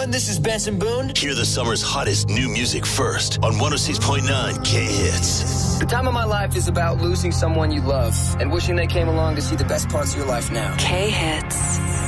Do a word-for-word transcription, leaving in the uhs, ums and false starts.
everyone. This is Benson Boone. Hear the summer's hottest new music first on one oh six point nine K-Hits. The time of my life is about losing someone you love and wishing they came along to see the best parts of your life now. K-Hits.